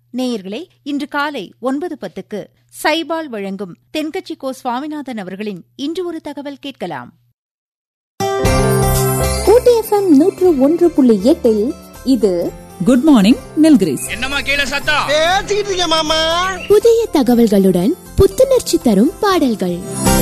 நேயர்களே, இன்று காலை 9:10 சைபால் வழங்கும் தென்கட்சி கோ சுவாமிநாதன் அவர்களின் இன்று ஒரு தகவல் கேட்கலாம். ஊட்டி FM 101.8 இது குட் மார்னிங் நில்கிரிஸ். என்னமா கீழ சத்தம்? புதிய தகவல்களுடன் புத்துணர்ச்சி தரும் பாடல்கள்.